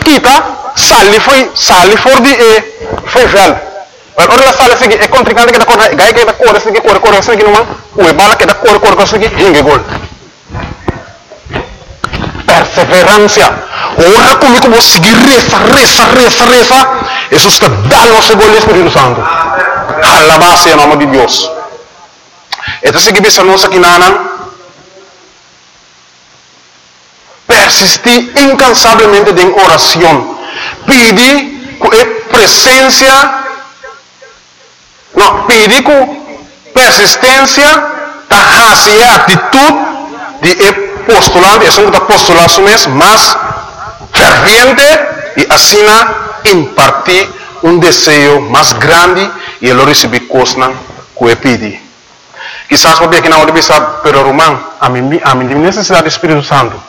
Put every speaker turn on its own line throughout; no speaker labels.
kita, sali for di foi vel. Mas ora sali sigi e contrincante que da corre, gai que da corre sigi numa, o bala que da corre sigi hinge gol. Perseverancia. Ora comigo vou seguir reza. Jesus está dando o gol do Espírito Santo. Alabado em nome de Deus. Então se que bisa nós aqui persistir incansavelmente em oração. Pedir com pedir com persistência, a atitude de postulante, é um postulado mesmo, mas ferviente e assim impartir um desejo mais grande e ele receber coisas que pedir. Quizás porque aqui na hora de pensar, pero Romão, a mim tem necessidade do Espírito Santo.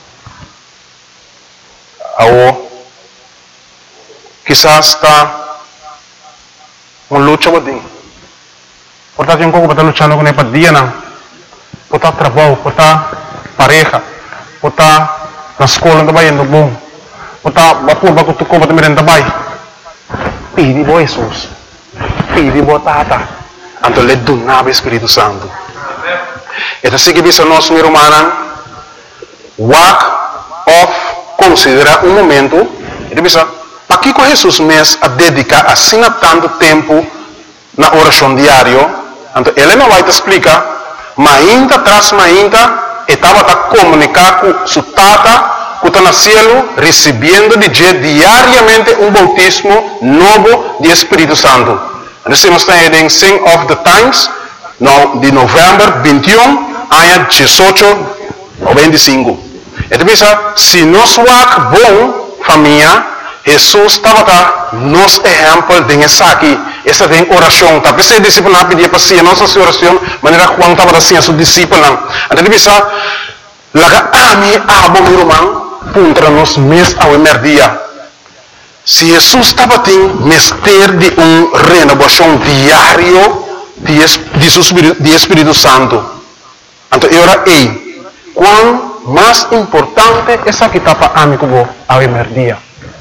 Quizás está uma luta com ele. Portanto, tem como estar lutando com ele para dia, não? Por estar trabalho, por estar pareja, por estar na escola também, no bom. Por estar vapor, para que tu compra também também. Pedi por Jesus. Pedi por Tata. Então, ele donava o Espírito Santo. Então, se que bisa nós, meu irmão, walk off, considera um momento, ele bisa, para que Jesus mesmo a dedicar assim tanto tempo na oração diária, então ele não vai te explicar, mas ainda tras estava a comunicar com sua tata, que está no céu, recebendo diariamente um bautismo novo de Espírito Santo. Então, nós estamos em Sing of the Times, de novembro 21, a 18 ou 25. Então, se nós somos bom família, Jesus estava nos exemplo de aqui, essa tem oração. Tapi se discípulo pedia para si, nossa oração, maneira Juan estava assim a seu discípulo. Então, bisa, laga ami abo meu irmão, contra nós mes ao merdia. Se Jesus estava tendo mestre de renovação diário de Espírito Santo. Então, eu quão mais importante essa que estava amigo ao merdia.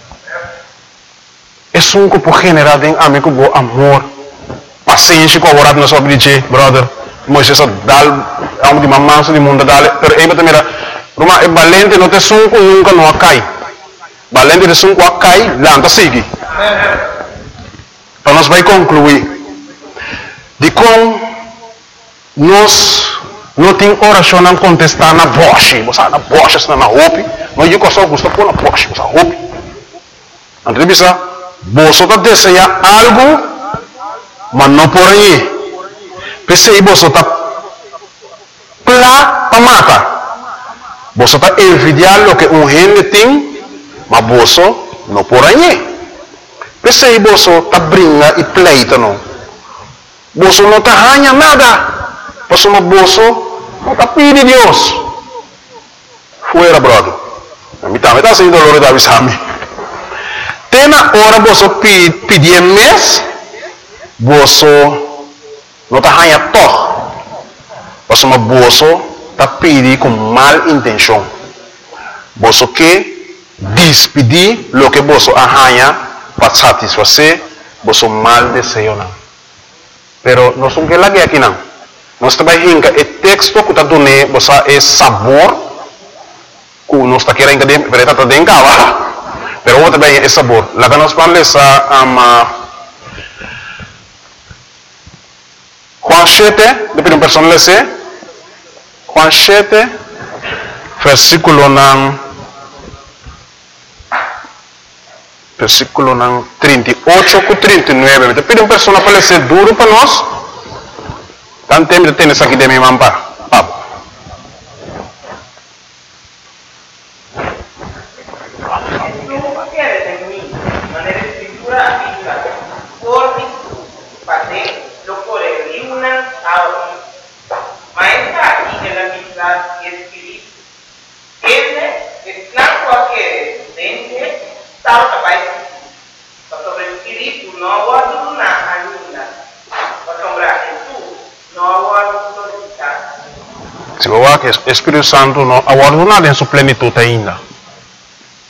É um que por generar em amigo bo amor, paciência com a hora na sua vida, brother. Moisés dal a um de mamãe do mundo dale, pero aí também Roma é valente, não tem sunco nunca não cai. Valente de sunco cai, lanta sigue. Então nós vai concluir de como nós não tem oração não contestar na voz, você na voz está na roupa, mas eu só gosto pôr na voz, você roupa. Entrevista você está desejando algo, mas não por aí. Pensei você está para matar. Você está envidiando o que gente tem, mas você não por aí. Pensei você está brincando e pleita não. Você não está ganhando nada. Você não está pedindo Deus. Fuera, brother. A mim também está sendo dolor da visão. Na hora você pedir mês, você não está ganhando todo. Você está pedindo com mal intenção. Você quer despedir o que você ganha para satisfazer você mal desejo. Pero nós não queremos aqui não. Nós trabalhamos o texto que está dando você é sabor que nós está querendo está dentro. Pero outra bem é sabor. Lá que nós vamos ler Juan 7, depois uma pessoa lê Juan 7, versículo 38 com 39. Depois uma pessoa para ler duro para nós. Tanto tempo tem isso aqui de minha mampa. Se o Espírito Santo não aguarda nada em sua plenitude ainda.